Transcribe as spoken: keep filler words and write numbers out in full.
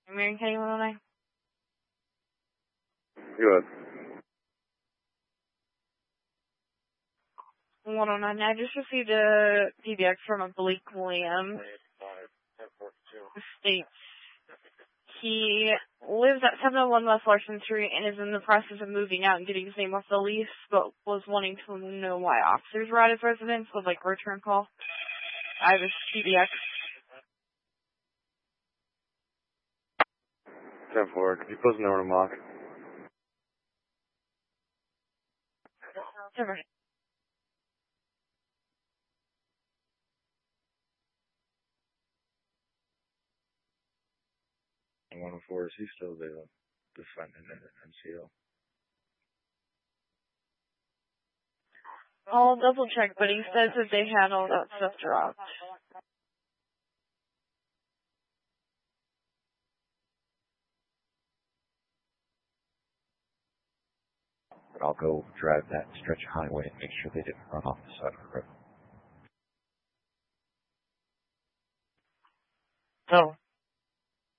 Marion County, Illinois. Good. one oh nine. I just received a P B X from a Blake Williams. States he lives at seven oh one West Larson Street and is in the process of moving out and getting his name off the lease, but was wanting to know why officers were at his residence with, like, return call. I have his P B X. ten four. Could you close the door to lock? Never. one oh four, is he still the defendant in the M C L? I'll double check, but he says that they had all that stuff dropped. I'll go drive that stretch of highway and make sure they didn't run off the side of the road. So,